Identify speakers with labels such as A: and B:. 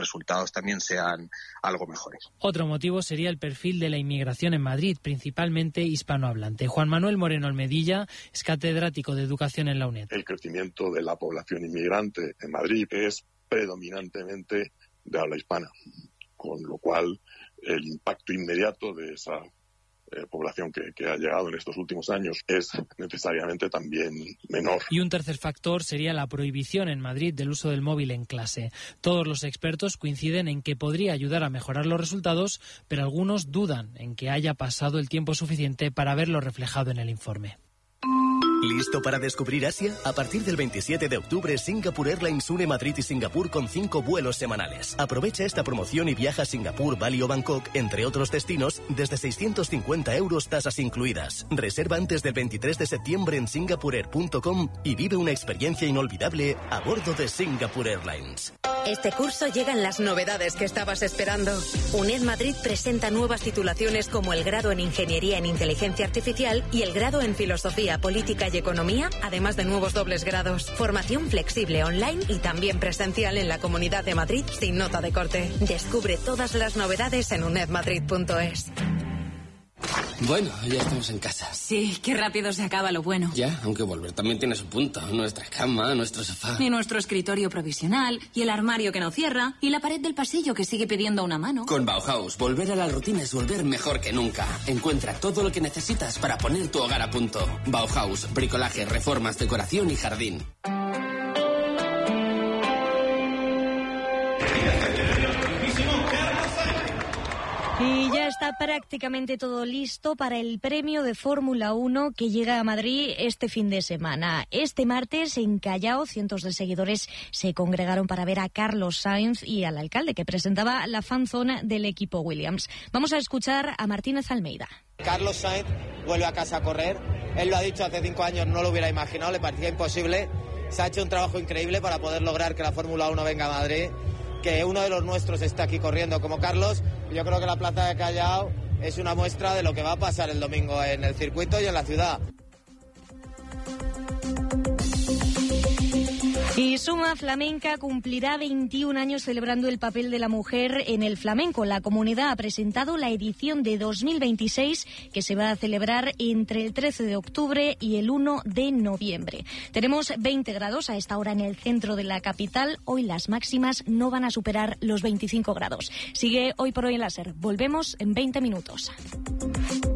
A: resultados también sean algo mejores.
B: Otro motivo sería el perfil de la inmigración en Madrid, principalmente hispanohablante. Juan Manuel Moreno Almedilla es catedrático de Educación en la UNED.
C: El crecimiento de la población inmigrante en Madrid es predominantemente de habla hispana, con lo cual el impacto inmediato de esa población que ha llegado en estos últimos años es necesariamente también menor.
B: Y un tercer factor sería la prohibición en Madrid del uso del móvil en clase. Todos los expertos coinciden en que podría ayudar a mejorar los resultados, pero algunos dudan en que haya pasado el tiempo suficiente para verlo reflejado en el informe.
D: ¿Listo para descubrir Asia? A partir del 27 de octubre, Singapore Airlines une Madrid y Singapur con 5 vuelos semanales. Aprovecha esta promoción y viaja a Singapur, Bali o Bangkok, entre otros destinos, desde 650 € tasas incluidas. Reserva antes del 23 de septiembre en singaporeair.com y vive una experiencia inolvidable a bordo de Singapore Airlines.
E: Este curso llegan las novedades que estabas esperando. UNED Madrid presenta nuevas titulaciones como el grado en Ingeniería en Inteligencia Artificial y el grado en Filosofía, Política y Economía, además de nuevos dobles grados. Formación flexible online y también presencial en la Comunidad de Madrid sin nota de corte. Descubre todas las novedades en unedmadrid.es.
F: Bueno, ya estamos en casa.
G: Sí, qué rápido se acaba lo bueno.
F: Ya, aunque volver también tiene su punto. Nuestra cama, nuestro sofá.
G: Y nuestro escritorio provisional, y el armario que no cierra, y la pared del pasillo que sigue pidiendo una mano.
F: Con Bauhaus, volver a la rutina es volver mejor que nunca. Encuentra todo lo que necesitas para poner tu hogar a punto. Bauhaus, bricolaje, reformas, decoración y jardín.
H: Y ya está prácticamente todo listo para el premio de Fórmula 1 que llega a Madrid este fin de semana. Este martes en Callao, cientos de seguidores se congregaron para ver a Carlos Sainz y al alcalde que presentaba la fanzone del equipo Williams. Vamos a escuchar a Martínez Almeida.
I: Carlos Sainz vuelve a casa a correr. Él lo ha dicho hace 5 años, no lo hubiera imaginado, le parecía imposible. Se ha hecho un trabajo increíble para poder lograr que la Fórmula 1 venga a Madrid, que uno de los nuestros está aquí corriendo como Carlos. Yo creo que la plaza de Callao es una muestra de lo que va a pasar el domingo en el circuito y en la ciudad.
H: Y Suma Flamenca cumplirá 21 años celebrando el papel de la mujer en el flamenco. La comunidad ha presentado la edición de 2026 que se va a celebrar entre el 13 de octubre y el 1 de noviembre. Tenemos 20 grados a esta hora en el centro de la capital. Hoy las máximas no van a superar los 25 grados. Sigue Hoy por Hoy en la SER. Volvemos en 20 minutos.